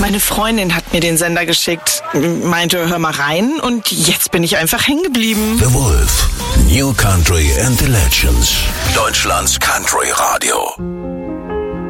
Meine Freundin hat mir den Sender geschickt, meinte, hör mal rein und jetzt bin ich einfach hängen geblieben. The Wolf, New Country and the Legends, Deutschlands Country Radio.